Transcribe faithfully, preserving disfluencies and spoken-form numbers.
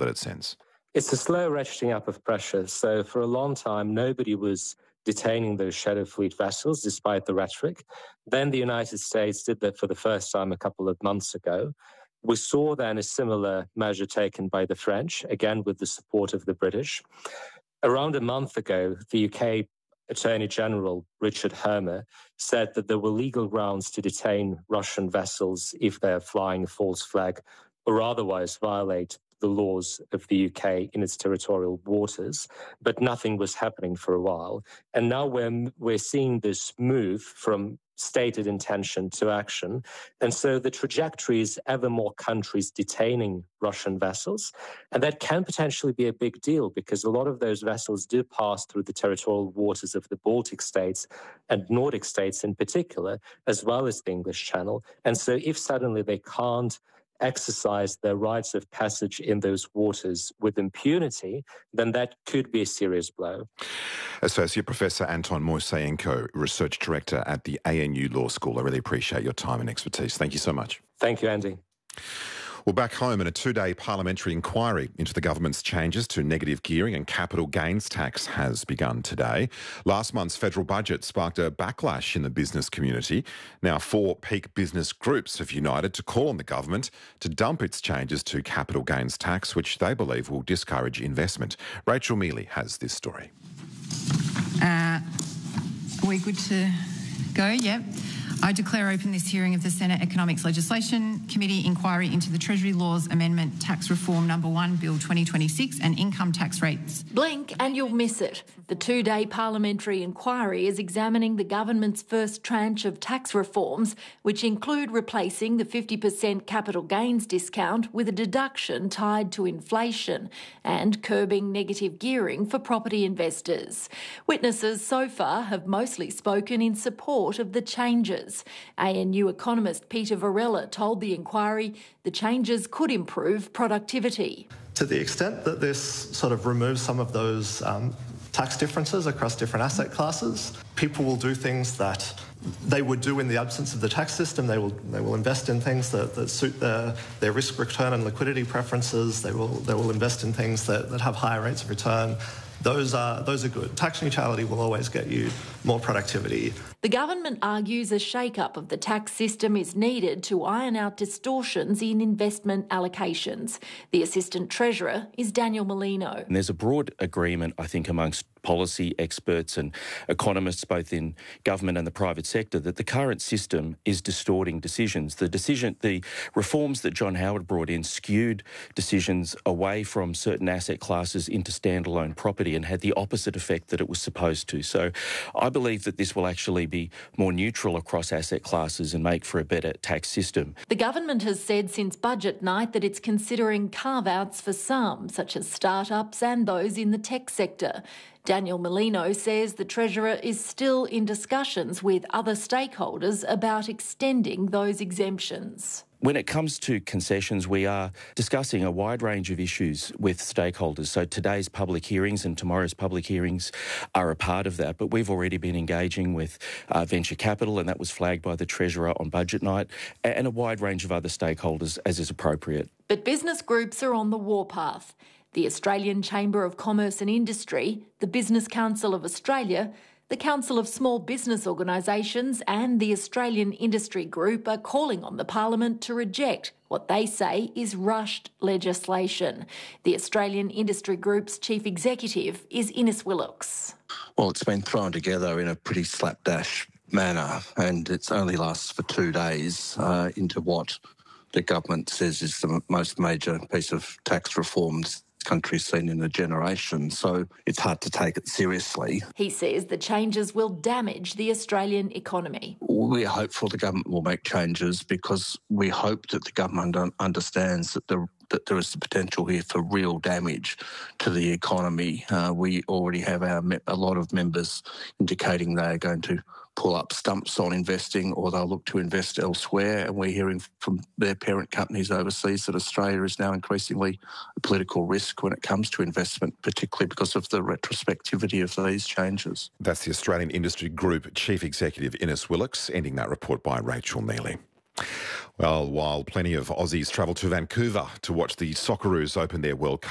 that it sends? It's a slow ratcheting up of pressure. So for a long time, nobody was detaining those shadow fleet vessels, despite the rhetoric. Then the United States did that for the first time a couple of months ago. We saw then a similar measure taken by the French, again with the support of the British. Around a month ago, the U K Attorney General Richard Hermer said that there were legal grounds to detain Russian vessels if they are flying a false flag or otherwise violate the laws of the U K in its territorial waters, but nothing was happening for a while. And now we're, we're seeing this move from stated intention to action. And so the trajectory is ever more countries detaining Russian vessels. And that can potentially be a big deal because a lot of those vessels do pass through the territorial waters of the Baltic states and Nordic states in particular, as well as the English Channel. And so if suddenly they can't exercise their rights of passage in those waters with impunity, then that could be a serious blow. Associate Professor Anton Moiseyenko, Research Director at the A N U Law School. I really appreciate your time and expertise. Thank you so much. Thank you, Andy. Well, back home, in a two-day parliamentary inquiry into the government's changes to negative gearing and capital gains tax has begun today. Last month's federal budget sparked a backlash in the business community. Now, four peak business groups have united to call on the government to dump its changes to capital gains tax, which they believe will discourage investment. Rachel Mealy has this story. Uh, are we good to go? Yep. I declare open this hearing of the Senate Economics Legislation Committee inquiry into the Treasury Laws Amendment Tax Reform Number one Bill twenty twenty-six and income tax rates. Blink and you'll miss it. The two-day parliamentary inquiry is examining the government's first tranche of tax reforms, which include replacing the fifty percent capital gains discount with a deduction tied to inflation and curbing negative gearing for property investors. Witnesses so far have mostly spoken in support of the changes. A N U economist Peter Varela told the inquiry the changes could improve productivity. To the extent that this sort of removes some of those um, tax differences across different asset classes, people will do things that they would do in the absence of the tax system. They will they will invest in things that, that suit their, their risk return and liquidity preferences. They will they will invest in things that, that have higher rates of return. Those are those are good. Tax neutrality will always get you more productivity. The government argues a shake-up of the tax system is needed to iron out distortions in investment allocations. The Assistant Treasurer is Daniel Molino. And there's a broad agreement, I think, amongst policy experts and economists, both in government and the private sector, that the current system is distorting decisions. The decision, the reforms that John Howard brought in skewed decisions away from certain asset classes into standalone property and had the opposite effect that it was supposed to. So I believe that this will actually be more neutral across asset classes and make for a better tax system. The government has said since budget night that it's considering carve-outs for some, such as startups and those in the tech sector. Daniel Molino says the Treasurer is still in discussions with other stakeholders about extending those exemptions. When it comes to concessions, we are discussing a wide range of issues with stakeholders. So today's public hearings and tomorrow's public hearings are a part of that. But we've already been engaging with uh, venture capital, and that was flagged by the Treasurer on budget night, and a wide range of other stakeholders as is appropriate. But business groups are on the warpath. The Australian Chamber of Commerce and Industry, the Business Council of Australia, the Council of Small Business Organisations and the Australian Industry Group are calling on the Parliament to reject what they say is rushed legislation. The Australian Industry Group's Chief Executive is Innes Willox. Well, it's been thrown together in a pretty slapdash manner, and it only lasts for two days uh, into what the government says is the most major piece of tax reforms country's seen in a generation, so it's hard to take it seriously. He says the changes will damage the Australian economy. We're hopeful the government will make changes because we hope that the government un- understands that the that there is the potential here for real damage to the economy. Uh, we already have our me- a lot of members indicating they are going to pull up stumps on investing, or they'll look to invest elsewhere. And we're hearing from their parent companies overseas that Australia is now increasingly a political risk when it comes to investment, particularly because of the retrospectivity of these changes. That's the Australian Industry Group Chief Executive Innes Willox, ending that report by Rachel Mealy. Well, while plenty of Aussies travel to Vancouver to watch the Socceroos open their World Cup